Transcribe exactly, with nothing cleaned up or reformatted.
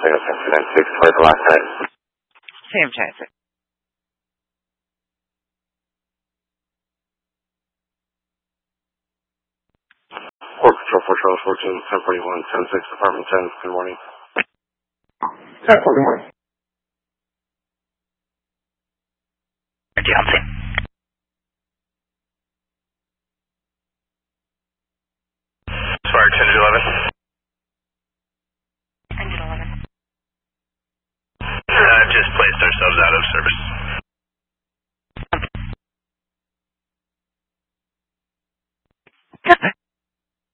San Francisco for the last night. San Francisco. Port Patrol four Charles fourteen, ten forty-one, ten six, Apartment ten. Good morning. ten four, good morning. Johnson. Fire ten eleven. ten eleven. Uh, just placed ourselves out of service.